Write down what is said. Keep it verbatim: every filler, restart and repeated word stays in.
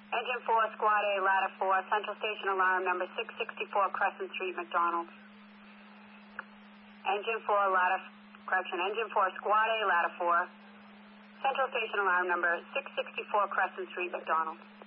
Engine four, Squad A, Ladder four, Central Station alarm number six sixty-four Crescent Street, McDonald. Engine four, Ladder, correction, Engine four, Squad A, Ladder four, Central Station alarm number six sixty-four Crescent Street, McDonald.